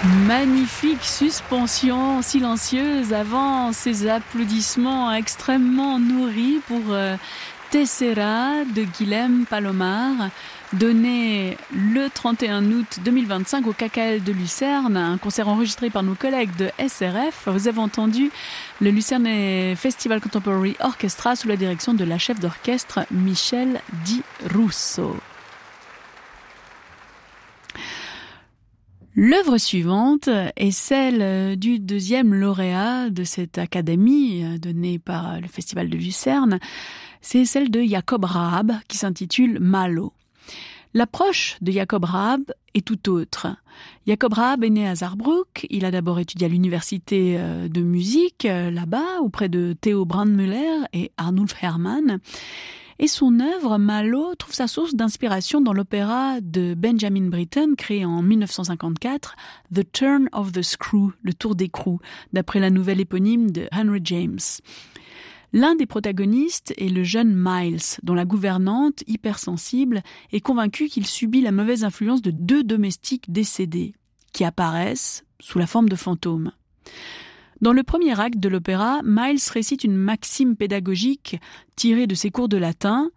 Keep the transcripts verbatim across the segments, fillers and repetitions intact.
Magnifique suspension silencieuse avant ces applaudissements extrêmement nourris pour euh, Tessera de Guilhem Palomar, donné le trente et un août deux mille vingt-cinq au K K L de Lucerne, un concert enregistré par nos collègues de S R F. Vous avez entendu le Lucerne Festival Contemporary Orchestra sous la direction de la chef d'orchestre Michel Di Russo. L'œuvre suivante est celle du deuxième lauréat de cette académie donnée par le Festival de Lucerne. C'est celle de Jacob Raab qui s'intitule Malo. L'approche de Jacob Raab est tout autre. Jacob Raab est né à Saarbrück. Il a d'abord étudié à l'université de musique là-bas auprès de Theo Brandmüller et Arnulf Hermann. Et son œuvre, Malo, trouve sa source d'inspiration dans l'opéra de Benjamin Britten, créé en dix-neuf cent cinquante-quatre, The Turn of the Screw, le tour d'écrou, d'après la nouvelle éponyme de Henry James. L'un des protagonistes est le jeune Miles, dont la gouvernante, hypersensible, est convaincue qu'il subit la mauvaise influence de deux domestiques décédés, qui apparaissent sous la forme de fantômes. Dans le premier acte de l'opéra, Miles récite une maxime pédagogique tirée de ses cours de latin.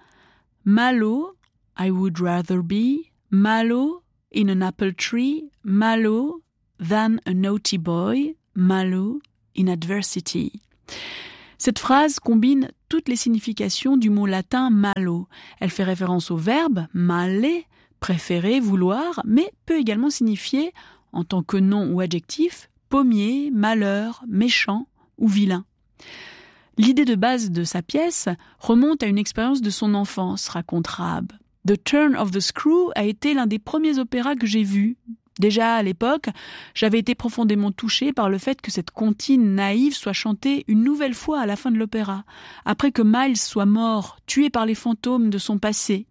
Malo, I would rather be, malo in an apple tree, malo than a naughty boy, malo in adversity. Cette phrase combine toutes les significations du mot latin malo. Elle fait référence au verbe male, préférer, vouloir, mais peut également signifier, en tant que nom ou adjectif, pommier, malheur, méchant ou vilain. L'idée de base de sa pièce remonte à une expérience de son enfance, raconte Raab. The Turn of the Screw a été l'un des premiers opéras que j'ai vus. Déjà à l'époque, j'avais été profondément touchée par le fait que cette comptine naïve soit chantée une nouvelle fois à la fin de l'opéra, après que Miles soit mort, tué par les fantômes de son passé.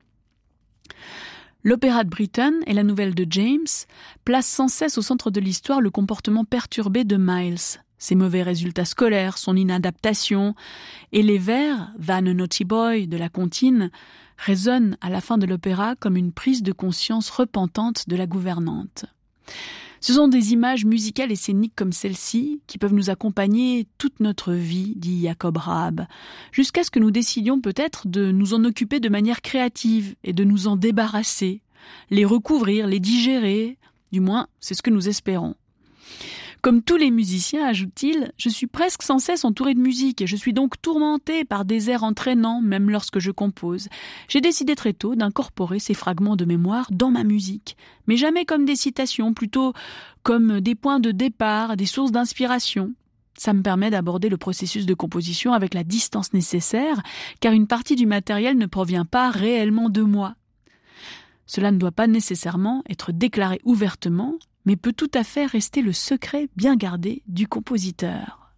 L'opéra de Britten et la nouvelle de James placent sans cesse au centre de l'histoire le comportement perturbé de Miles, ses mauvais résultats scolaires, son inadaptation, et les vers « Than a naughty boy » de la comptine résonnent à la fin de l'opéra comme une prise de conscience repentante de la gouvernante. Ce sont des images musicales et scéniques comme celle-ci qui peuvent nous accompagner toute notre vie, dit Jacob Raab, jusqu'à ce que nous décidions peut-être de nous en occuper de manière créative et de nous en débarrasser, les recouvrir, les digérer, du moins c'est ce que nous espérons. Comme tous les musiciens, ajoute-t-il, je suis presque sans cesse entouré de musique et je suis donc tourmenté par des airs entraînants même lorsque je compose. J'ai décidé très tôt d'incorporer ces fragments de mémoire dans ma musique, mais jamais comme des citations, plutôt comme des points de départ, des sources d'inspiration. Ça me permet d'aborder le processus de composition avec la distance nécessaire, car une partie du matériel ne provient pas réellement de moi. Cela ne doit pas nécessairement être déclaré ouvertement, mais peut tout à fait rester le secret bien gardé du compositeur.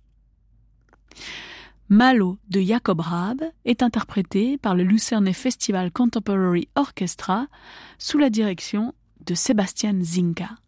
Malo de Jacob Raab est interprété par le Lucerne Festival Contemporary Orchestra sous la direction de Sebastian Zinka.